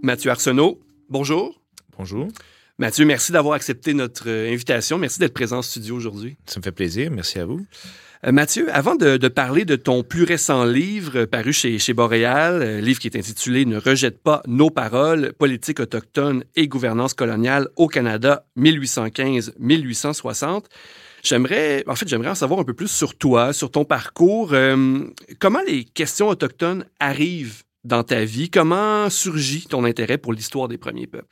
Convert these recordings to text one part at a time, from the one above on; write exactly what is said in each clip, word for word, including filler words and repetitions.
Mathieu Arsenault, bonjour. Bonjour. Mathieu, merci d'avoir accepté notre euh, invitation. Merci d'être présent en studio aujourd'hui. Ça me fait plaisir. Merci à vous. Euh, Mathieu, avant de, de parler de ton plus récent livre euh, paru chez, chez Boréal, euh, livre qui est intitulé « Ne rejette pas nos paroles, politique autochtone et gouvernance coloniale au Canada mille huit cent quinze à mille huit cent soixante », j'aimerais, en fait, j'aimerais en savoir un peu plus sur toi, sur ton parcours. Euh, comment les questions autochtones arrivent dans ta vie? Comment surgit ton intérêt pour l'histoire des premiers peuples?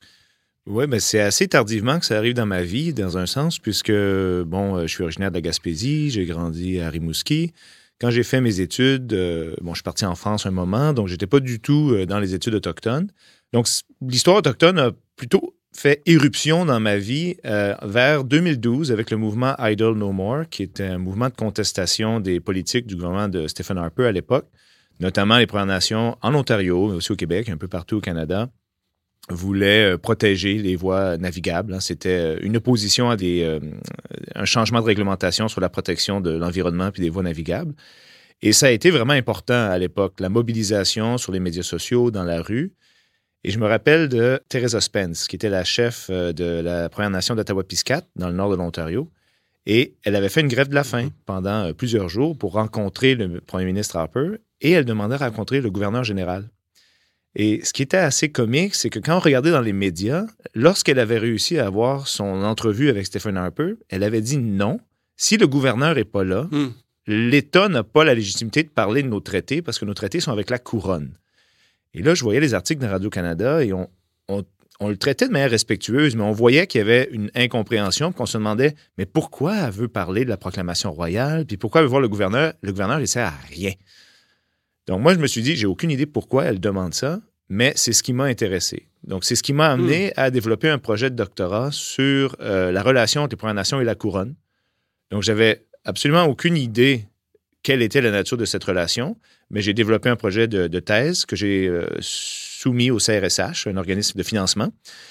Oui, ben c'est assez tardivement que ça arrive dans ma vie, dans un sens, puisque, bon, je suis originaire de la Gaspésie, j'ai grandi à Rimouski. Quand j'ai fait mes études, euh, bon, je suis parti en France un moment, donc j'étais pas du tout dans les études autochtones. Donc, l'histoire autochtone a plutôt fait éruption dans ma vie euh, vers deux mille douze avec le mouvement Idle No More, qui était un mouvement de contestation des politiques du gouvernement de Stephen Harper à l'époque, notamment les Premières Nations en Ontario, mais aussi au Québec, un peu partout au Canada, voulaient protéger les voies navigables. C'était une opposition à des, euh, un changement de réglementation sur la protection de l'environnement puis des voies navigables. Et ça a été vraiment important à l'époque, la mobilisation sur les médias sociaux, dans la rue. Et je me rappelle de Teresa Spence, qui était la chef de la Première Nation d'Ottawa-Piscate, dans le nord de l'Ontario. Et elle avait fait une grève de la faim pendant plusieurs jours pour rencontrer le premier ministre Harper, et elle demandait à rencontrer le gouverneur général. Et ce qui était assez comique, c'est que quand on regardait dans les médias, lorsqu'elle avait réussi à avoir son entrevue avec Stephen Harper, elle avait dit non. Si le gouverneur n'est pas là, mm. l'État n'a pas la légitimité de parler de nos traités parce que nos traités sont avec la couronne. Et là, je voyais les articles de Radio-Canada et on, on, on le traitait de manière respectueuse, mais on voyait qu'il y avait une incompréhension, qu'on se demandait, mais pourquoi elle veut parler de la proclamation royale, puis pourquoi elle veut voir le gouverneur? Le gouverneur, il ne sert à rien. Donc, moi, je me suis dit, j'ai aucune idée pourquoi elle demande ça, mais c'est ce qui m'a intéressé. Donc, c'est ce qui m'a amené mmh. à développer un projet de doctorat sur euh, la relation entre les Premières Nations et la couronne. Donc, j'avais absolument aucune idée quelle était la nature de cette relation, mais j'ai développé un projet de, de thèse que j'ai euh, soumis au C R S H, un organisme de financement.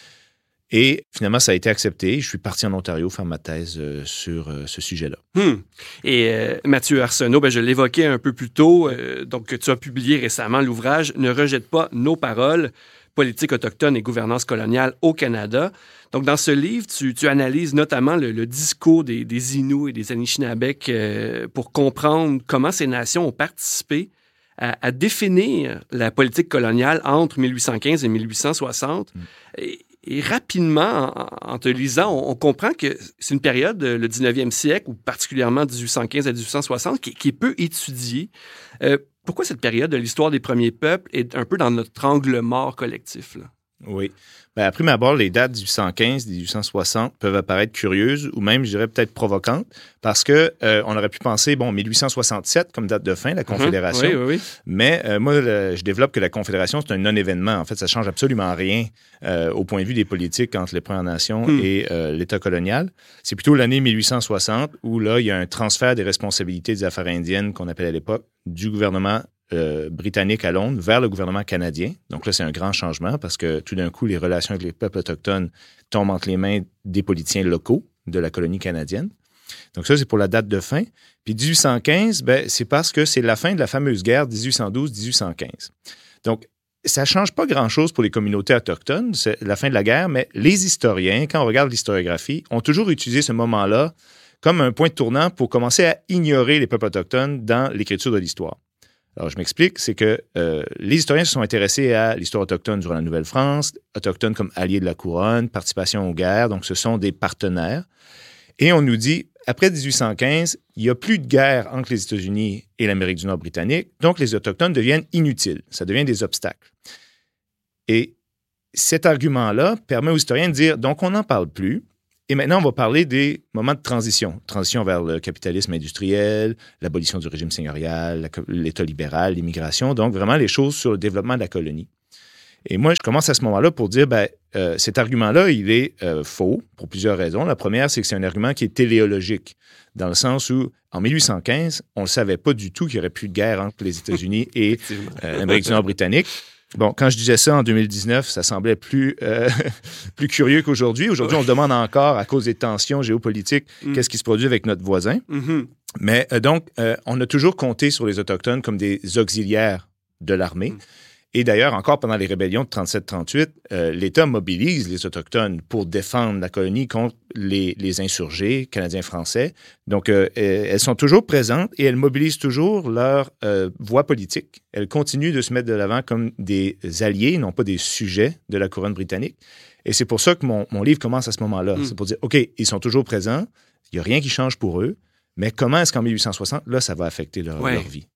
Et finalement, ça a été accepté. Je suis parti en Ontario faire ma thèse euh, sur euh, ce sujet-là. Hum. Et euh, Mathieu Arsenault, ben, je l'évoquais un peu plus tôt, euh, donc tu as publié récemment l'ouvrage « Ne rejette pas nos paroles, politique autochtone et gouvernance coloniale au Canada ». Donc, dans ce livre, tu, tu analyses notamment le, le discours des, des Inuits et des Anishinabek euh, pour comprendre comment ces nations ont participé à, à définir la politique coloniale entre mille huit cent quinze et mille huit cent soixante. Hum. Et, Et rapidement, en, en te lisant, on, on comprend que c'est une période, le dix-neuvième siècle, ou particulièrement dix-huit cent quinze à dix-huit cent soixante, qui, qui est peu étudiée. Euh, pourquoi cette période de l'histoire des premiers peuples est un peu dans notre angle mort collectif, là? Oui. Bien, à prime abord, les dates dix-huit cent quinze, dix-huit cent soixante peuvent apparaître curieuses ou même, je dirais, peut-être provocantes parce qu'on euh, aurait pu penser, bon, mille huit cent soixante-sept comme date de fin, la Confédération. Mmh, oui, oui, oui. Mais euh, moi, le, je développe que la Confédération, c'est un non-événement. En fait, ça ne change absolument rien euh, au point de vue des politiques entre les Premières Nations mmh. et euh, l'État colonial. C'est plutôt l'année mille huit cent soixante où là, il y a un transfert des responsabilités des affaires indiennes qu'on appelle à l'époque du gouvernement Euh, britannique à Londres vers le gouvernement canadien. Donc là, c'est un grand changement parce que tout d'un coup, les relations avec les peuples autochtones tombent entre les mains des politiciens locaux de la colonie canadienne. Donc ça, c'est pour la date de fin. Puis dix-huit cent quinze, ben, c'est parce que c'est la fin de la fameuse guerre dix-huit cent douze dix-huit cent quinze. Donc, ça ne change pas grand-chose pour les communautés autochtones, c'est la fin de la guerre, mais les historiens, quand on regarde l'historiographie, ont toujours utilisé ce moment-là comme un point de tournant pour commencer à ignorer les peuples autochtones dans l'écriture de l'histoire. Alors, je m'explique, c'est que euh, les historiens se sont intéressés à l'histoire autochtone durant la Nouvelle-France, autochtones comme alliés de la couronne, participation aux guerres, donc ce sont des partenaires. Et on nous dit, après dix-huit cent quinze, il n'y a plus de guerre entre les États-Unis et l'Amérique du Nord britannique, donc les Autochtones deviennent inutiles, ça devient des obstacles. Et cet argument-là permet aux historiens de dire, donc on n'en parle plus, et maintenant, on va parler des moments de transition. Transition vers le capitalisme industriel, l'abolition du régime seigneurial, l'État libéral, l'immigration. Donc, vraiment, les choses sur le développement de la colonie. Et moi, je commence à ce moment-là pour dire, ben, euh, cet argument-là, il est euh, faux pour plusieurs raisons. La première, c'est que c'est un argument qui est téléologique, dans le sens où, en mille huit cent quinze, on ne savait pas du tout qu'il n'y aurait plus de guerre entre les États-Unis et euh, l'Amérique du Nord britannique. Bon, quand je disais ça en deux mille dix-neuf, ça semblait plus, euh, plus curieux qu'aujourd'hui. Aujourd'hui, on demande encore, à cause des tensions géopolitiques, mm. qu'est-ce qui se produit avec notre voisin. Mm-hmm. Mais euh, donc, euh, on a toujours compté sur les Autochtones comme des auxiliaires de l'armée. Mm. Et d'ailleurs, encore pendant les rébellions de trente-sept trente-huit, euh, l'État mobilise les Autochtones pour défendre la colonie contre les, les insurgés canadiens-français. Donc, euh, elles sont toujours présentes et elles mobilisent toujours leur euh, voix politique. Elles continuent de se mettre de l'avant comme des alliés, non pas des sujets de la couronne britannique. Et c'est pour ça que mon, mon livre commence à ce moment-là. Mm. C'est pour dire, OK, ils sont toujours présents, il n'y a rien qui change pour eux, mais comment est-ce qu'en mille huit cent soixante, là, ça va affecter leur, ouais. leur vie?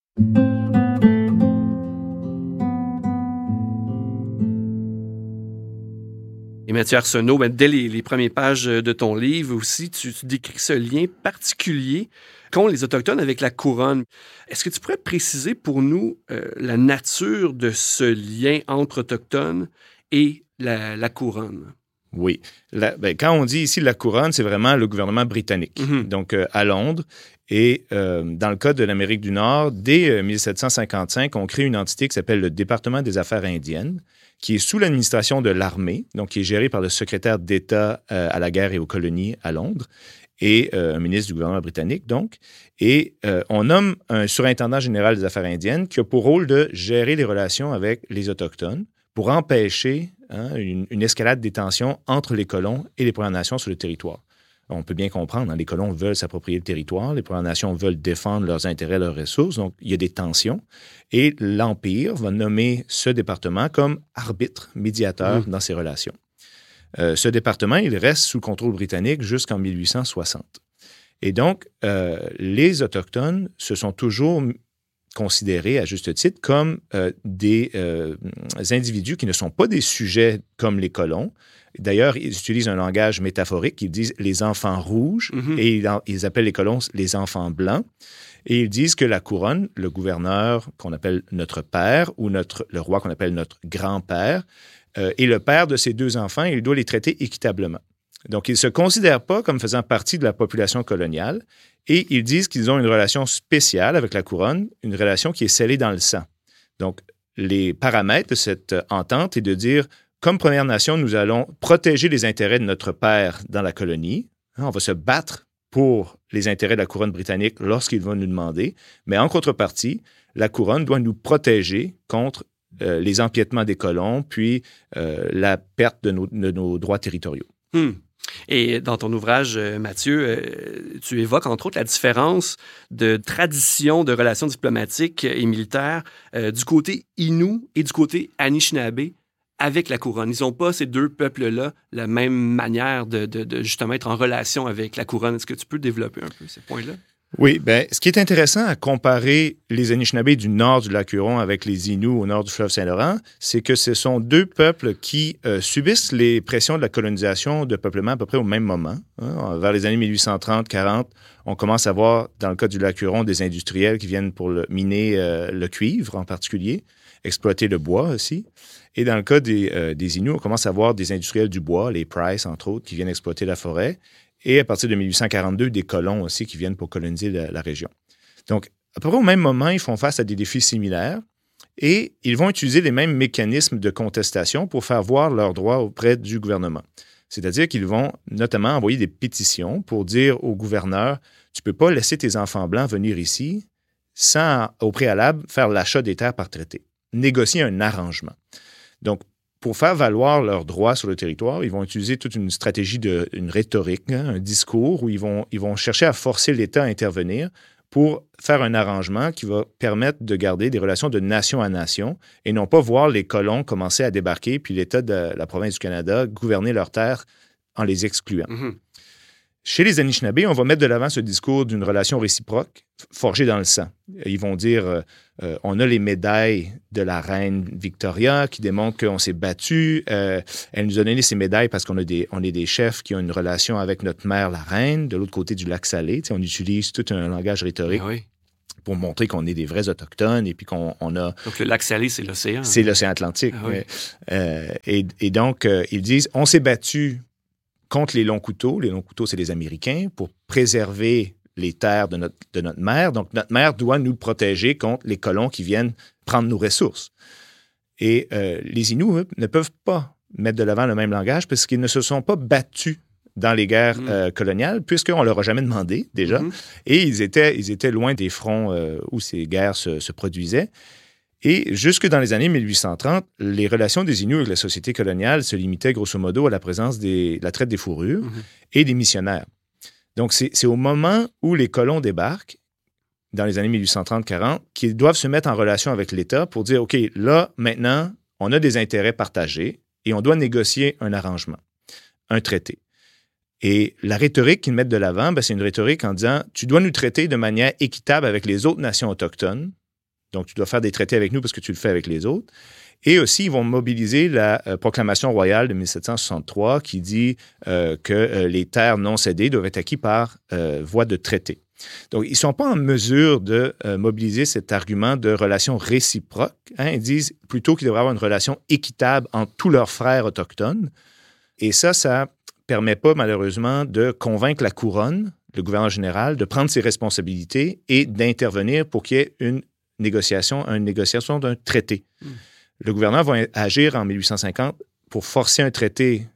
Et Mathieu Arsenault, ben, dès les, les premières pages de ton livre aussi, tu, tu décris ce lien particulier qu'ont les Autochtones avec la couronne. Est-ce que tu pourrais préciser pour nous euh, la nature de ce lien entre Autochtones et la, la couronne? Oui. La, ben, quand on dit ici la couronne, c'est vraiment le gouvernement britannique, mm-hmm. donc euh, à Londres. Et euh, dans le cas de l'Amérique du Nord, dès euh, dix-sept cent cinquante-cinq, on crée une entité qui s'appelle le Département des Affaires indiennes, qui est sous l'administration de l'armée, donc qui est géré par le secrétaire d'État euh, à la guerre et aux colonies à Londres, et euh, un ministre du gouvernement britannique, donc. Et euh, on nomme un surintendant général des Affaires indiennes qui a pour rôle de gérer les relations avec les Autochtones pour empêcher hein, une, une escalade des tensions entre les colons et les Premières Nations sur le territoire. On peut bien comprendre, hein, les colons veulent s'approprier le territoire, les Premières Nations veulent défendre leurs intérêts, leurs ressources, donc il y a des tensions. Et l'Empire va nommer ce département comme arbitre, médiateur mmh. dans ces relations. Euh, ce département, il reste sous contrôle britannique jusqu'en mille huit cent soixante. Et donc, euh, les Autochtones se sont toujours considérés, à juste titre, comme euh, des euh, individus qui ne sont pas des sujets comme les colons. D'ailleurs, ils utilisent un langage métaphorique. Ils disent les enfants rouges mm-hmm. et ils, ils appellent les colons les enfants blancs. Et ils disent que la couronne, le gouverneur qu'on appelle notre père ou notre, le roi qu'on appelle notre grand-père, euh, est le père de ces deux enfants et il doit les traiter équitablement. Donc, ils ne se considèrent pas comme faisant partie de la population coloniale et ils disent qu'ils ont une relation spéciale avec la couronne, une relation qui est scellée dans le sang. Donc, les paramètres de cette entente est de dire, comme Première Nation, nous allons protéger les intérêts de notre père dans la colonie. On va se battre pour les intérêts de la couronne britannique lorsqu'il va nous demander, mais en contrepartie, la couronne doit nous protéger contre euh, les empiètements des colons, puis euh, la perte de nos, de nos droits territoriaux. Hmm. Et dans ton ouvrage, Mathieu, euh, tu évoques entre autres la différence de tradition de relations diplomatiques et militaires euh, du côté Innu et du côté Anishinaabe avec la couronne. Ils n'ont pas, ces deux peuples-là, la même manière de, de, de justement être en relation avec la couronne. Est-ce que tu peux développer un peu ces points-là? Oui, bien, ce qui est intéressant à comparer les Anishinaabe du nord du lac Huron avec les Inuits au nord du fleuve Saint-Laurent, c'est que ce sont deux peuples qui euh, subissent les pressions de la colonisation de peuplement à peu près au même moment. Hein. Vers les années mille huit cent trente quarante, on commence à voir, dans le cas du lac Huron, des industriels qui viennent pour le, miner euh, le cuivre en particulier, exploiter le bois aussi. Et dans le cas des, euh, des Inuits, on commence à voir des industriels du bois, les Price, entre autres, qui viennent exploiter la forêt. Et à partir de mille huit cent quarante-deux, des colons aussi qui viennent pour coloniser la, la région. Donc, à peu près au même moment, ils font face à des défis similaires et ils vont utiliser les mêmes mécanismes de contestation pour faire voir leurs droits auprès du gouvernement. C'est-à-dire qu'ils vont notamment envoyer des pétitions pour dire au gouverneur « Tu ne peux pas laisser tes enfants blancs venir ici sans, au préalable, faire l'achat des terres par traité. Négocier un arrangement. » Donc, pour faire valoir leurs droits sur le territoire, ils vont utiliser toute une stratégie, de, une rhétorique, hein, un discours où ils vont, ils vont chercher à forcer l'État à intervenir pour faire un arrangement qui va permettre de garder des relations de nation à nation et non pas voir les colons commencer à débarquer puis l'État de la province du Canada gouverner leurs terres en les excluant. Mm-hmm. Chez les Anishinaabe, on va mettre de l'avant ce discours d'une relation réciproque forgée dans le sang. Ils vont dire euh, euh, on a les médailles de la reine Victoria qui démontrent qu'on s'est battu. Euh, elle nous a donné ces médailles parce qu'on a des, on est des chefs qui ont une relation avec notre mère, la reine, de l'autre côté du lac Salé. Tu sais, on utilise tout un langage rhétorique. Ah oui. Pour montrer qu'on est des vrais Autochtones et puis qu'on on a... Donc, le lac Salé, c'est l'océan. C'est l'océan Atlantique. Ah oui. euh, et, et donc, euh, ils disent on s'est battu contre les longs couteaux. Les longs couteaux, c'est les Américains, pour préserver les terres de notre, de notre mère. Donc, notre mère doit nous protéger contre les colons qui viennent prendre nos ressources. Et euh, les Inuits, eux, ne peuvent pas mettre de l'avant le même langage parce qu'ils ne se sont pas battus dans les guerres mmh. euh, coloniales, puisqu'on ne leur a jamais demandé, déjà. Mmh. Et ils étaient, ils étaient loin des fronts euh, où ces guerres se, se produisaient. Et jusque dans les années mille huit cent trente, les relations des Inuits avec la société coloniale se limitaient grosso modo à la présence de la traite des fourrures mm-hmm. et des missionnaires. Donc, c'est, c'est au moment où les colons débarquent, dans les années mille huit cent trente quarante, qu'ils doivent se mettre en relation avec l'État pour dire, OK, là, maintenant, on a des intérêts partagés et on doit négocier un arrangement, un traité. Et la rhétorique qu'ils mettent de l'avant, ben, c'est une rhétorique en disant, tu dois nous traiter de manière équitable avec les autres nations autochtones. Donc, tu dois faire des traités avec nous parce que tu le fais avec les autres. Et aussi, ils vont mobiliser la euh, proclamation royale de mille sept cent soixante-trois qui dit euh, que euh, les terres non cédées doivent être acquises par euh, voie de traité. Donc, ils ne sont pas en mesure de euh, mobiliser cet argument de relation réciproque. Hein. Ils disent plutôt qu'il devrait y avoir une relation équitable entre tous leurs frères autochtones. Et ça, ça ne permet pas, malheureusement, de convaincre la couronne, le gouverneur général, de prendre ses responsabilités et d'intervenir pour qu'il y ait une négociation, une négociation d'un traité. Mm. Le gouverneur va agir en mille huit cent cinquante pour forcer un traité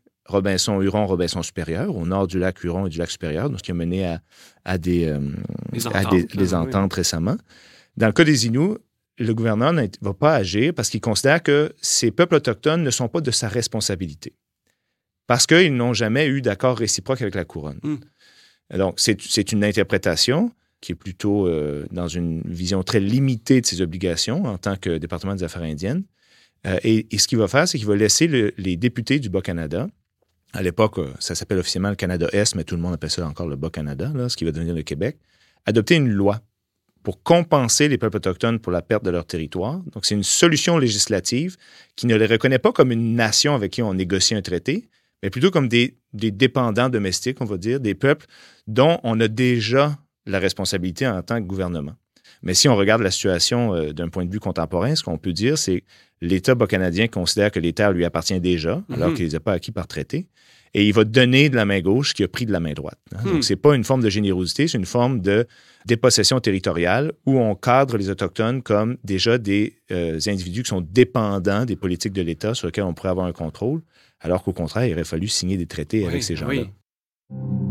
Robinson-Huron-Robinson-Supérieur au nord du lac Huron et du lac Supérieur, donc ce qui a mené à, à des, euh, les à ententes, des, des ententes oui. récemment. Dans le cas des Inuits, le gouverneur ne va pas agir parce qu'il considère que ces peuples autochtones ne sont pas de sa responsabilité parce qu'ils n'ont jamais eu d'accord réciproque avec la couronne. Mm. Donc, c'est, c'est une interprétation qui est plutôt euh, dans une vision très limitée de ses obligations en tant que département des Affaires indiennes. Euh, et, et ce qu'il va faire, c'est qu'il va laisser le, les députés du Bas-Canada, à l'époque, ça s'appelle officiellement le Canada-Est, mais tout le monde appelle ça encore le Bas-Canada, là, ce qui va devenir le Québec, adopter une loi pour compenser les peuples autochtones pour la perte de leur territoire. Donc, c'est une solution législative qui ne les reconnaît pas comme une nation avec qui on négocie un traité, mais plutôt comme des, des dépendants domestiques, on va dire, des peuples dont on a déjà la responsabilité en tant que gouvernement. Mais si on regarde la situation euh, d'un point de vue contemporain, ce qu'on peut dire, c'est que l'État bas-canadien considère que les terres lui appartiennent déjà, mm-hmm. alors qu'il ne les a pas acquis par traité, et il va donner de la main gauche ce qu'il a pris de la main droite. Hein? Mm. Donc, ce n'est pas une forme de générosité, c'est une forme de dépossession territoriale où on cadre les Autochtones comme déjà des euh, individus qui sont dépendants des politiques de l'État sur lesquels on pourrait avoir un contrôle, alors qu'au contraire, il aurait fallu signer des traités oui, avec ces gens-là. Oui.